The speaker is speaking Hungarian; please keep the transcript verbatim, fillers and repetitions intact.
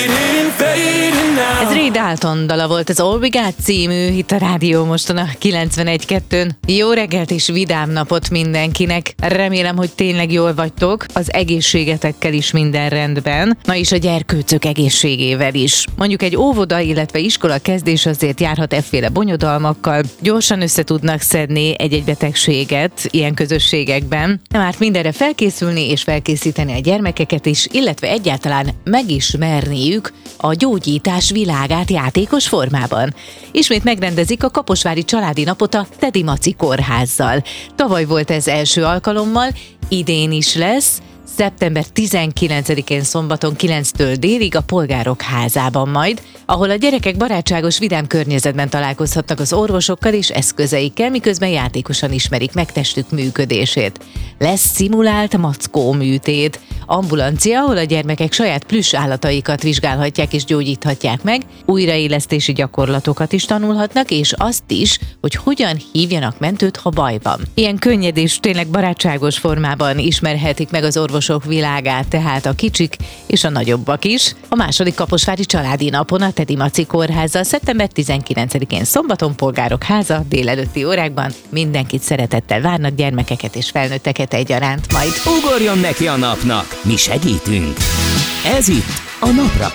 Ez Ray Dalton dala volt, az All We Got című, itt a Rádió Moston a kilencvenegy kettőn. Jó reggelt és vidám napot mindenkinek. Remélem, hogy tényleg jól vagytok, az egészségetekkel is minden rendben, na és a gyerkőcök egészségével is. Mondjuk egy óvoda, illetve iskola kezdés azért járhat efféle bonyodalmakkal, gyorsan össze tudnak szedni egy-egy betegséget ilyen közösségekben. Nem árt mindenre felkészülni és felkészíteni a gyermekeket is, illetve egyáltalán megismerniük a gyógyítás világát játékos formában. Ismét megrendezik a Kaposvári Családi Napot a Tedi Maci Kórházzal. Tavaly volt ez első alkalommal, idén is lesz, szeptember tizenkilencedikén szombaton kilenctől délig a Polgárok Házában majd, ahol a gyerekek barátságos, vidám környezetben találkozhatnak az orvosokkal és eszközeikkel, miközben játékosan ismerik meg testük működését. Lesz szimulált mackó műtét, ambulancia, ahol a gyermekek saját plüss állataikat vizsgálhatják és gyógyíthatják meg, újraélesztési gyakorlatokat is tanulhatnak, és azt is, hogy hogyan hívjanak mentőt, ha baj van. Ilyen könnyed és tényleg barátságos formában ismerhetik meg az orvosok világát, tehát a kicsik és a nagyobbak is. A második Kaposvári Családi Napon a Tedi Maci Kórházzal szeptember tizenkilencedikén szombaton, Polgárok Háza, délelőtti órákban mindenkit szeretettel várnak, gyermekeket és felnőtteket egyaránt majd. Ugorjon neki a napnak, mi segítünk! Ez itt a Napra